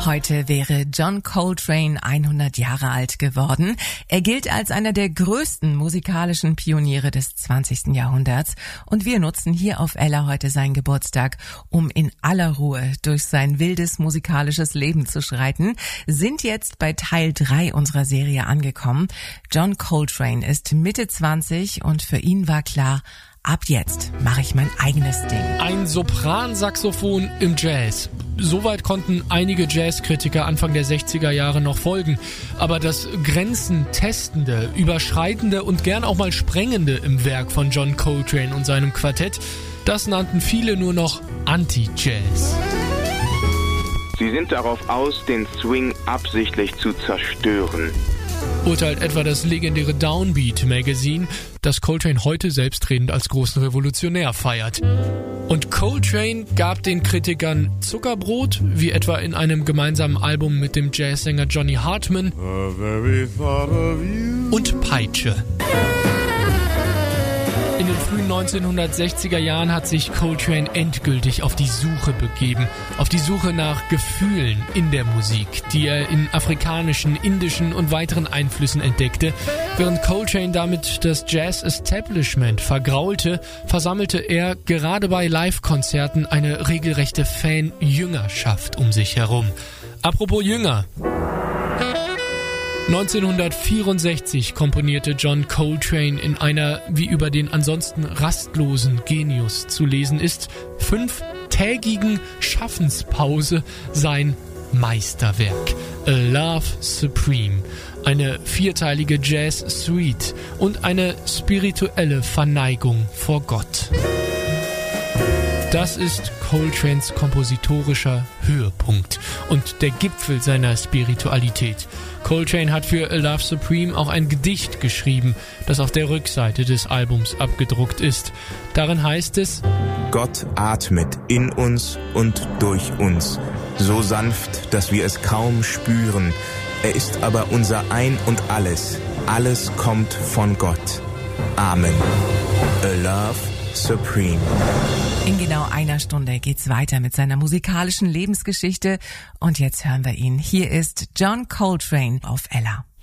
Heute wäre John Coltrane 100 Jahre alt geworden. Er gilt als einer der größten musikalischen Pioniere des 20. Jahrhunderts. Und wir nutzen hier auf Ella heute seinen Geburtstag, um in aller Ruhe durch sein wildes musikalisches Leben zu schreiten. Sind jetzt bei Teil 3 unserer Serie angekommen. John Coltrane ist Mitte 20 und für ihn war klar, ab jetzt mache ich mein eigenes Ding. Ein Sopransaxophon im Jazz. Soweit konnten einige Jazzkritiker Anfang der 60er Jahre noch folgen. Aber das Grenzen-Testende, Überschreitende und gern auch mal Sprengende im Werk von John Coltrane und seinem Quartett, das nannten viele nur noch Anti-Jazz. Sie sind darauf aus, den Swing absichtlich zu zerstören. Urteilt etwa das legendäre Downbeat Magazine, das Coltrane heute selbstredend als großen Revolutionär feiert. Und Coltrane gab den Kritikern Zuckerbrot, wie etwa in einem gemeinsamen Album mit dem Jazzsänger Johnny Hartman, und Peitsche. In den frühen 1960er Jahren hat sich Coltrane endgültig auf die Suche begeben. Auf die Suche nach Gefühlen in der Musik, die er in afrikanischen, indischen und weiteren Einflüssen entdeckte. Während Coltrane damit das Jazz-Establishment vergraulte, versammelte er gerade bei Live-Konzerten eine regelrechte Fan-Jüngerschaft um sich herum. Apropos Jünger. 1964 komponierte John Coltrane in einer, wie über den ansonsten rastlosen Genius zu lesen ist, 5-tägigen Schaffenspause sein Meisterwerk A Love Supreme, eine 4-teilige Jazz-Suite und eine spirituelle Verneigung vor Gott. Das ist Coltranes kompositorischer Höhepunkt und der Gipfel seiner Spiritualität. Coltrane hat für A Love Supreme auch ein Gedicht geschrieben, das auf der Rückseite des Albums abgedruckt ist. Darin heißt es: Gott atmet in uns und durch uns, so sanft, dass wir es kaum spüren. Er ist aber unser Ein und Alles. Alles kommt von Gott. Amen. A Love Supreme. In genau einer Stunde geht's weiter mit seiner musikalischen Lebensgeschichte. Und jetzt hören wir ihn. Hier ist John Coltrane auf Ella.